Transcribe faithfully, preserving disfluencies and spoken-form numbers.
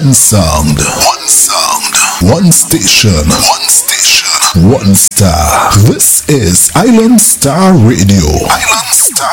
One sound, one sound, one station, one station, one star. This is Island Star Radio. Island Star